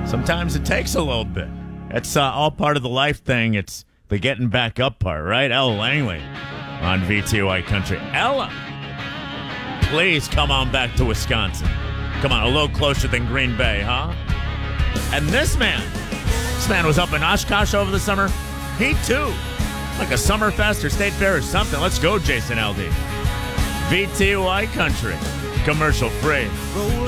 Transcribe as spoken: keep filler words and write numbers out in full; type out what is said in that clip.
Sometimes it takes a little bit. It's uh, all part of the life thing. It's the getting back up part, right? Ella Langley on V T Y Country. Ella, please come on back to Wisconsin. Come on, a little closer than Green Bay, huh? And this man, this man was up in Oshkosh over the summer. He too, like a Summerfest or State Fair or something. Let's go, Jason L D. V T Y Country, commercial free.